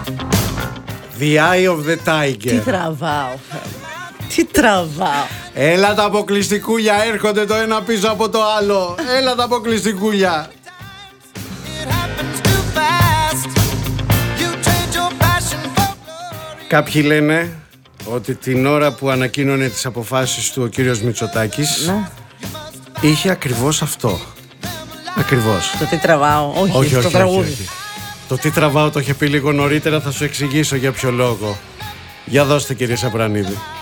The Eye of the Tiger. Τι τραβάω. Τι τραβάω. Έλα τα αποκλειστικούλια, έρχονται το ένα πίσω από το άλλο. Έλα τα αποκλειστικούλια. Κάποιοι λένε ότι την ώρα που ανακοίνωνε τις αποφάσεις του ο κύριος Μητσοτάκης, ναι, είχε ακριβώς αυτό. Ακριβώς. Το τι τραβάω, όχι, το τραγούδι. Όχι. Το τι τραβάω το είχε πει λίγο νωρίτερα, θα σου εξηγήσω για ποιο λόγο. Για δώστε, κύριε Σαπρανίδη.